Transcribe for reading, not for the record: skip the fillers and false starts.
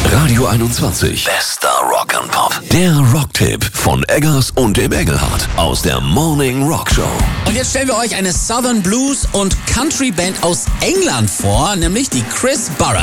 Radio 21. Bester Rock'n'Pop. Der Rocktipp von Eggers und dem Engelhardt aus der Morning Rock Show. Und jetzt stellen wir euch eine Southern Blues und Country Band aus England vor, nämlich die Chris Barrett.